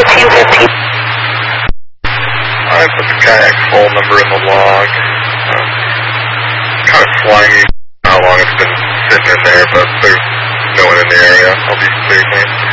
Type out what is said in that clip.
1515. I put the kayak's phone number in the log. Kind of slimy how long it's been sitting in there, but there's no one in the area. I'll be clear.